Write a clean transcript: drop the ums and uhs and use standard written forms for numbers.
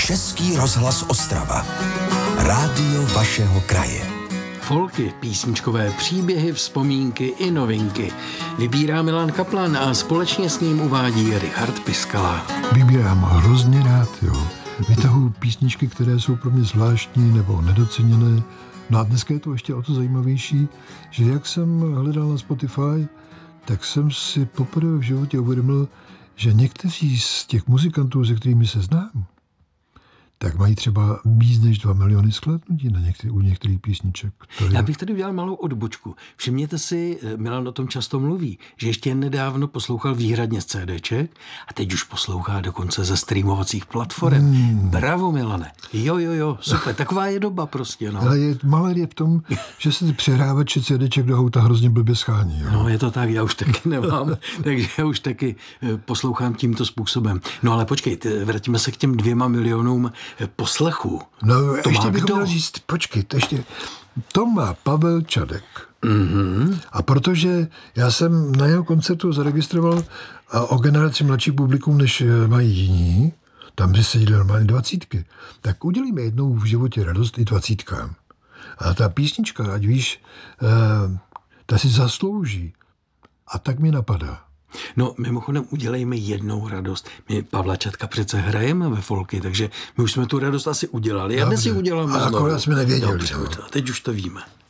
Český rozhlas Ostrava. Rádio vašeho kraje. Folky, písničkové příběhy, vzpomínky i novinky. Vybírá Milan Kaplan a společně s ním uvádí Richard Piskala. Vybírám hrozně rád, jo. Vytahuji písničky, které jsou pro mě zvláštní nebo nedoceněné. No a dneska je to ještě o to zajímavější, že jak jsem hledal na Spotify, tak jsem si poprvé v životě uvědomil, že někteří z těch muzikantů, se kterými se znám, tak mají třeba víc než 2 miliony shlédnutí u některých písniček. Já bych tady udělal malou odbočku. Všimněte si, Milan o tom často mluví, že ještě nedávno poslouchal výhradně z CDček a teď už poslouchá dokonce ze streamovacích platform. Bravo, Milane. Jo, super. Taková je doba prostě, no. Ale malé je v tom, že se ty přehrávače CDček do auta hrozně blbě schání. Jo? No, je to tak, já už taky nemám, takže já už taky poslouchám tímto způsobem. No ale počkej, vrátíme se k těm 2 milionům poslechů. No, to ještě bych měl říct, počkej, to má Pavel Čadek. Mm-hmm. A protože já jsem na jeho koncertu zaregistroval o generaci mladší publikum, než mají jiní, tam by seděli normálně 20, tak udělíme jednou v životě radost i 20. A ta písnička, ať víš, ta si zaslouží. A tak mi napadá. No, mimochodem udělejme jednou radost. My Pavla Čadka přece hrajeme ve folky, takže my už jsme tu radost asi udělali. Já dnes si udělám znovu. Akorát jsme nevěděli. Dobře, teď už to víme.